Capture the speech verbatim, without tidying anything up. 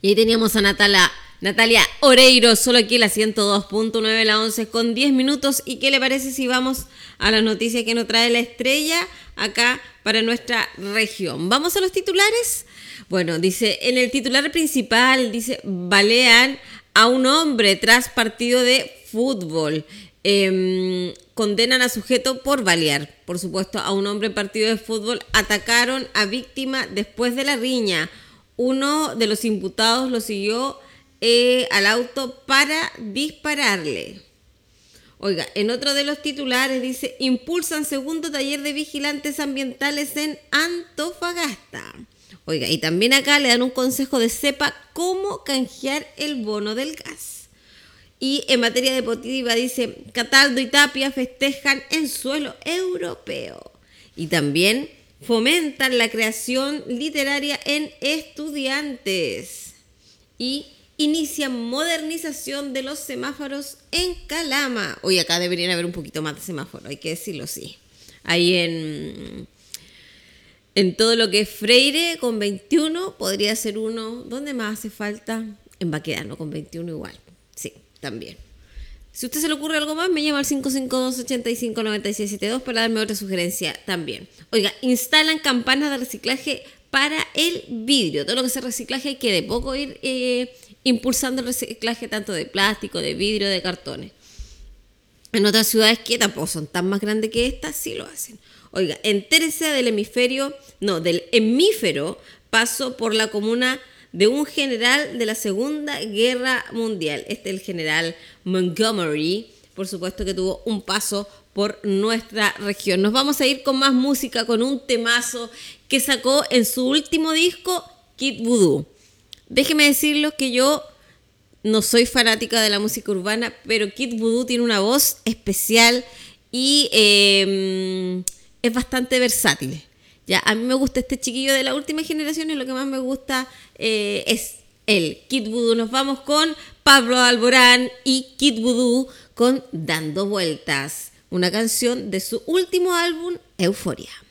Y ahí teníamos a Natalia, Natalia Oreiro, solo aquí en la ciento dos punto nueve, la once con diez minutos. ¿Y qué le parece si vamos a las noticias que nos trae la estrella acá para nuestra región? ¿Vamos a los titulares? Bueno, dice, en el titular principal, dice, balean a un hombre tras partido de fútbol. Eh, condenan a sujeto por balear. Por supuesto, a un hombre en partido de fútbol. Atacaron a víctima después de la riña. Uno de los imputados lo siguió eh, al auto para dispararle. Oiga, en otro de los titulares dice, impulsan segundo taller de vigilantes ambientales en Antofagasta. Oiga, y también acá le dan un consejo de sepa cómo canjear el bono del gas. Y en materia deportiva dice, Cataldo y Tapia festejan en suelo europeo. Y también fomentan la creación literaria en estudiantes. Y inician modernización de los semáforos en Calama. Hoy acá deberían haber un poquito más de semáforo, hay que decirlo, sí. Ahí en, en todo lo que es Freire con veintiuno, podría ser uno. ¿Dónde más hace falta? En Baquedano con veintiuno igual. Sí, también. Si a usted se le ocurre algo más, me llama al cinco cinco dos, ocho cinco, nueve seis siete dos para darme otra sugerencia también. Oiga, instalan campanas de reciclaje para el vidrio. Todo lo que sea reciclaje hay que de poco ir eh, impulsando el reciclaje tanto de plástico, de vidrio, de cartones. En otras ciudades que tampoco son tan más grandes que esta, sí lo hacen. Oiga, entérese del hemisferio, no, del hemífero paso por la comuna de un general de la Segunda Guerra Mundial. Este es el general Montgomery, por supuesto que tuvo un paso por nuestra región. Nos vamos a ir con más música, con un temazo que sacó en su último disco, Kid Voodoo. Déjeme decirles que yo no soy fanática de la música urbana, pero Kid Voodoo tiene una voz especial y eh, es bastante versátil. Ya, a mí me gusta este chiquillo de la última generación y lo que más me gusta eh, es él, Kid Voodoo. Nos vamos con Pablo Alborán y Kid Voodoo con Dando Vueltas, una canción de su último álbum, Euforia.